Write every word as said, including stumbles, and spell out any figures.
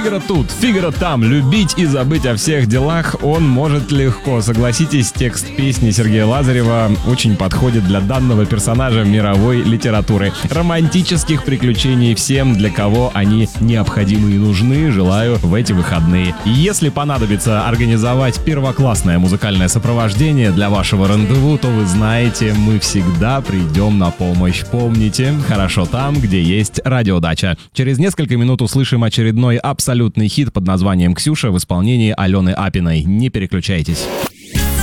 Фигаро тут, Фигаро там, любить и забыть о всех делах он может легко. Согласитесь, текст песни Сергея Лазарева очень подходит для данного персонажа мировой литературы. Романтических приключений всем, для кого они необходимы и нужны, желаю в эти выходные. Если понадобится организовать первоклассное музыкальное сопровождение для вашего рандеву, то вы знаете, мы всегда придем на помощь. Помните, хорошо там, где есть радиодача. Через несколько минут услышим очередной абсолютный хит под названием «Ксюша» в исполнении Алены Апиной. Не переключайтесь.